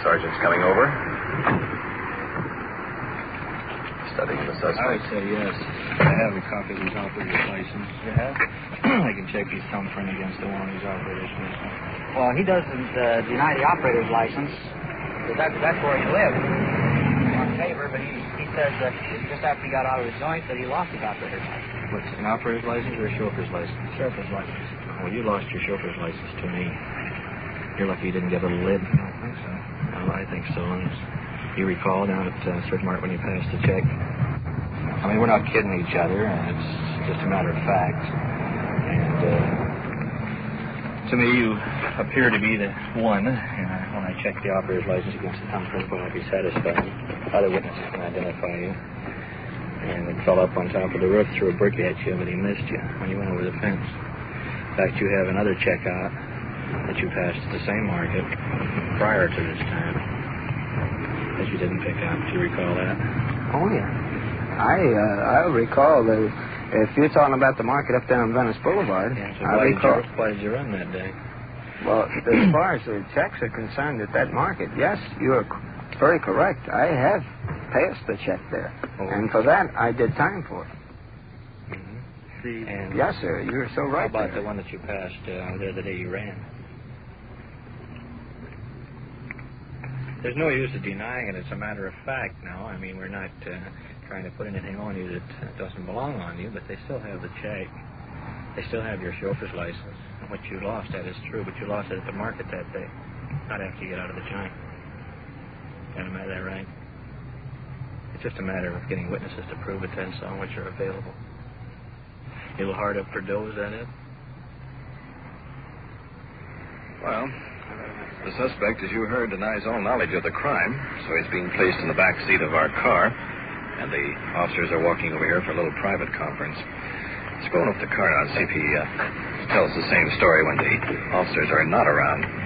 Sergeant's coming over. Studying the suspect. I would say yes. I have a copy of his operator's license. You have? I can check his thumbprint against the one his operator's license. Well, he doesn't deny the operator's license. That's where he lives. On favor, but he says that just after he got out of the joint that he lost his operator's license. What's an operator's license or a chauffeur's license? Chauffeur's license. Well, you lost your chauffeur's license to me. You're lucky you didn't get a little lid. I don't think so. Well, I think so. And you recall down at Sir Mart when you passed the check. I mean, we're not kidding each other, and it's just a matter of fact. And to me, you appear to be the one. And when I check the operator's license against the thumbprint, well, I'll be satisfied. Other witnesses can identify you. And it fell up on top of the roof, threw a brick at you, but he missed you when you went over the fence. In fact, you have another check out that you passed at the same market prior to this time that you didn't pick up. Do you recall that? Oh, yeah. I recall that if you're talking about the market up there on Venice Boulevard, Yeah, so I recall. why did you run that day? Well, as far as the checks are concerned at that market, yes, you are very correct. I have passed the check there. Oh. And for that, I did time for it. Mm-hmm. And Yes, sir. You're so right. how about there. the one that you passed there the day you ran? There's no use of denying it. It's a matter of fact now. I mean, we're not trying to put anything on you that doesn't belong on you, but they still have the check. They still have your chauffeur's license. And what you lost, that is true, but you lost it at the market that day, not after you get out of the joint. Am I that right? It's just a matter of getting witnesses to prove it, then, so which are available. A little hard up for dough, is that it? Well, the suspect, as you heard, denies all knowledge of the crime, so he's being placed in the back seat of our car, and the officers are walking over here for a little private conference. Let's go up the car now and see if he tells the same story when the officers are not around.